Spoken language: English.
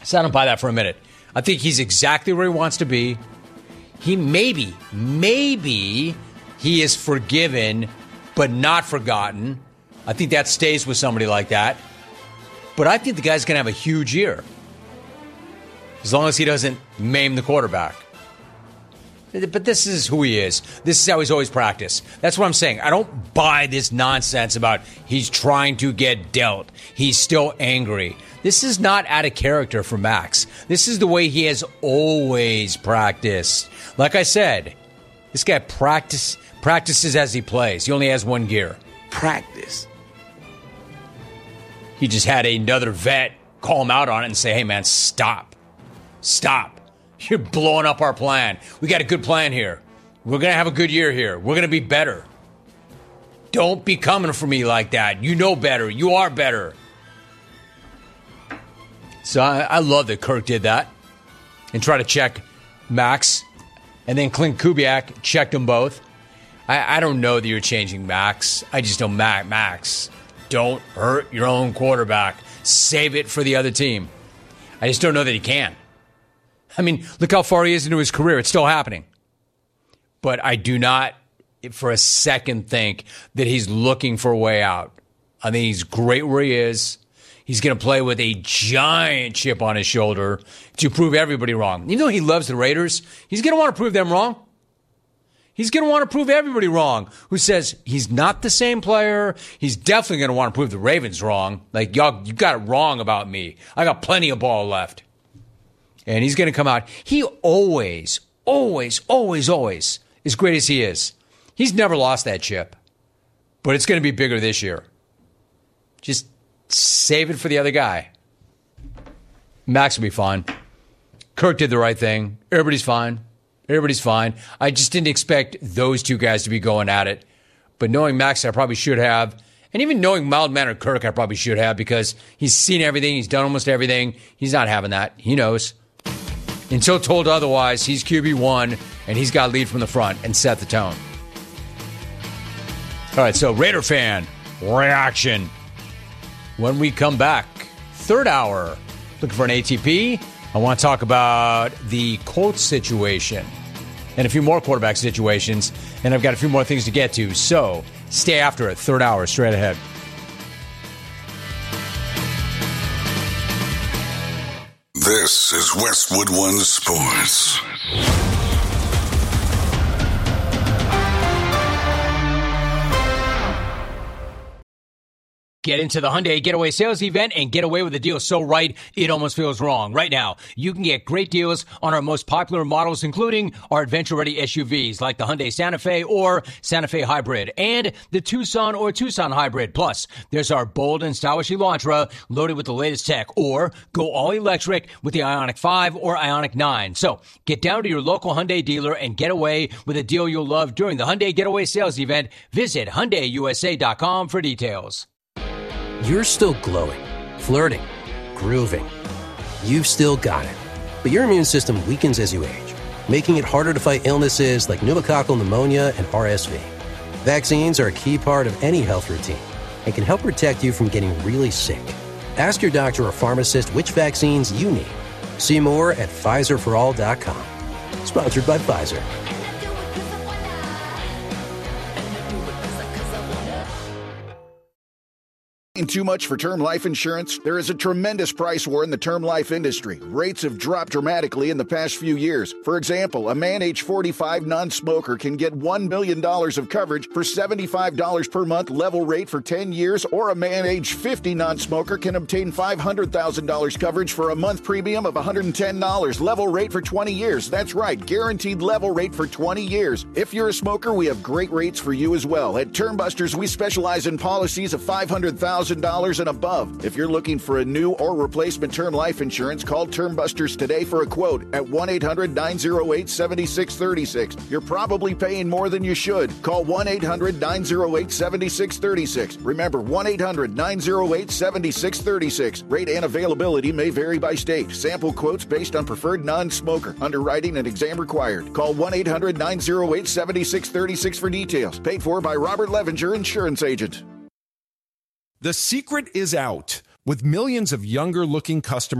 So I don't buy that for a minute. I think he's exactly where he wants to be. He maybe he is forgiven, but not forgotten. I think that stays with somebody like that. But I think the guy's going to have a huge year. As long as he doesn't maim the quarterback. But this is who he is. This is how he's always practiced. That's what I'm saying. I don't buy this nonsense about he's trying to get dealt. He's still angry. This is not out of character for Max. This is the way he has always practiced. Like I said, this guy practices as he plays. He only has one gear. Practice. He just had another vet call him out on it and say, hey, man, stop. Stop. You're blowing up our plan. We got a good plan here. We're going to have a good year here. We're going to be better. Don't be coming for me like that. You know better. You are better. So I love that Kirk did that and try to check Max. And then Clint Kubiak checked them both. I don't know that you're changing Max. I just know Max. Don't hurt your own quarterback. Save it for the other team. I just don't know that he can. I mean, look how far he is into his career. It's still happening. But I do not for a second think that he's looking for a way out. I think he's great where he is. He's going to play with a giant chip on his shoulder to prove everybody wrong. Even though he loves the Raiders, he's going to want to prove them wrong. He's going to want to prove everybody wrong who says he's not the same player. He's definitely going to want to prove the Ravens wrong. Like, y'all, you got it wrong about me. I got plenty of ball left. And he's going to come out. He always, as great as he is, he's never lost that chip. But it's going to be bigger this year. Just save it for the other guy. Max will be fine. Kirk did the right thing. Everybody's fine. I just didn't expect those two guys to be going at it. But knowing Max, I probably should have. And even knowing mild-mannered Kirk, I probably should have because he's seen everything. He's done almost everything. He's not having that. He knows. Until told otherwise, he's QB1, and he's got to lead from the front and set the tone. All right, so Raider fan reaction. When we come back, third hour, looking for an ATP. I want to talk about the Colts situation and a few more quarterback situations, and I've got a few more things to get to. So stay after it. Third hour, straight ahead. This is Westwood One Sports. Get into the Hyundai Getaway Sales Event and get away with a deal so right, it almost feels wrong. Right now, you can get great deals on our most popular models, including our adventure-ready SUVs like the Hyundai Santa Fe or Santa Fe Hybrid and the Tucson or Tucson Hybrid. Plus, there's our bold and stylish Elantra loaded with the latest tech, or go all-electric with the Ioniq 5 or Ioniq 9. So, get down to your local Hyundai dealer and get away with a deal you'll love during the Hyundai Getaway Sales Event. Visit HyundaiUSA.com for details. You're still glowing, flirting, grooving. You've still got it. But your immune system weakens as you age, making it harder to fight illnesses like pneumococcal pneumonia and RSV. Vaccines are a key part of any health routine and can help protect you from getting really sick. Ask your doctor or pharmacist which vaccines you need. See more at PfizerForAll.com. Sponsored by Pfizer. Too much for term life insurance? There is a tremendous price war in the term life industry. Rates have dropped dramatically in the past few years. For example, a man age 45 non-smoker can get $1 million of coverage for $75 per month level rate for 10 years, or a man age 50 non-smoker can obtain $500,000 coverage for a month premium of $110 level rate for 20 years. That's right, guaranteed level rate for 20 years. If you're a smoker, we have great rates for you as well. At Term Busters, we specialize in policies of $500,000 and above. If you're looking for a new or replacement term life insurance, call Term Busters today for a quote at 1-800-908-7636. You're probably paying more than you should. Call 1-800-908-7636. Remember, 1-800-908-7636. Rate and availability may vary by state. Sample quotes based on preferred non-smoker. Underwriting and exam required. Call 1-800-908-7636 for details. Paid for by Robert Levinger, Insurance Agent. The secret is out. With millions of younger-looking customers